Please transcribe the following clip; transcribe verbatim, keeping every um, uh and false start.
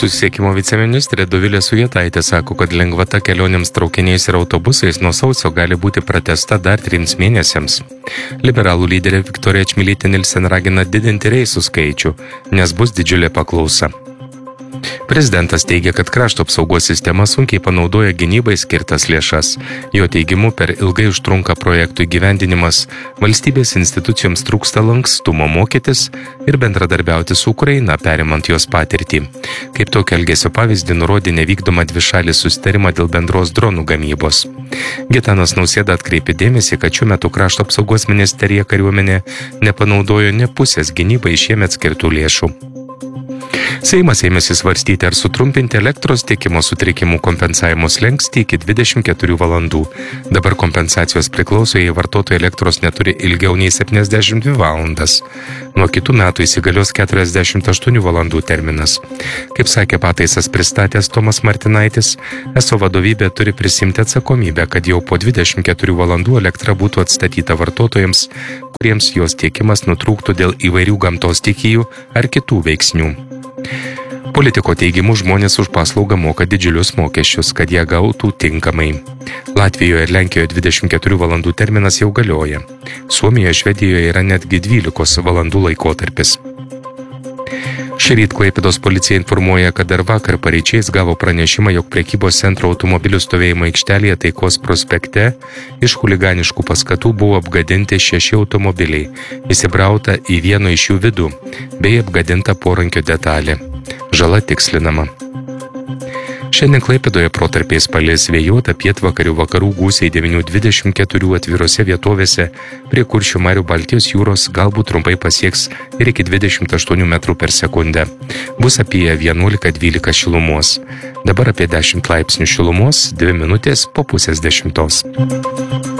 Susisiekimo viceministrė Dovilė Sujetaitė sako, kad lengvata kelionėms traukiniais ir autobusais nuo sausio gali būti pratęsta dar trims mėnesiams. Liberalų lyderė Viktorija Čmilytė Nilsen ragina didinti reisų skaičių, nes bus didžiulė paklausa. Prezidentas teigia, kad krašto apsaugos sistema sunkiai panaudoja gynybai skirtas lėšas. Jo teigimu, per ilgai užtrunka projektų įgyvendinimas, valstybės institucijoms trūksta lankstumo mokytis ir bendradarbiauti su Ukraina, perimant jos patirtį. Kaip tokio elgesio pavyzdį nurodė nevykdoma dvišalį susitarimą dėl bendros dronų gamybos. Gitanas Nausėda atkreipė dėmesį, kad šiuo metu krašto apsaugos ministerija kariuomenė nepanaudojo ne pusės gynybai šiemet skirtų lėšų. Seimas ėmėsi svarstyti, ar sutrumpinti elektros tiekimo sutrikimų kompensavimo slenkstį iki dvidešimt keturių valandų. Dabar kompensacijos priklauso, jei vartotojai elektros neturi ilgiau nei septyniasdešimt dvi valandas. Nuo kitų metų įsigalios keturiasdešimt aštuonių valandų terminas. Kaip sakė pataisas pristatęs Tomas Martinaitis, eso vadovybė turi prisimti atsakomybę, kad jau po dvidešimt keturių valandų elektra būtų atstatyta vartotojams, kuriems jos tiekimas nutrūktų dėl įvairių gamtos stichijų ar kitų veiksnių. Politiko teigimu, žmonės už paslaugą moka didžiulius mokesčius, kad jie gautų tinkamai. Latvijoje ir Lenkijoje dvidešimt keturių valandų terminas jau galioja. Suomijoje, Švedijoje yra netgi dvylikos valandų laikotarpis. Šįryt Klaipėdos policija informuoja, kad dar vakar pareičiais gavo pranešimą, jog prekybos centro automobilių stovėjimo aikštelėje Taikos prospekte iš chuliganiškų paskatų buvo apgadinti šeši automobiliai, įsibrauta į vieno iš jų vidų, bei apgadinta porankio detalė. Žala tikslinama. Šiandien Klaipėdoje protarpiais palis vėjuota, pietvakarių vakarų gūsiai devynių dvidešimt keturių, atvirose vietovėse prie Kuršių marių Baltijos jūros galbūt trumpai pasieks ir iki dvidešimt aštuonių metrų per sekundę. Bus apie vienuolika dvylika šilumos. Dabar apie dešimt laipsnių šilumos, dvi minutės po pusės dešimtos.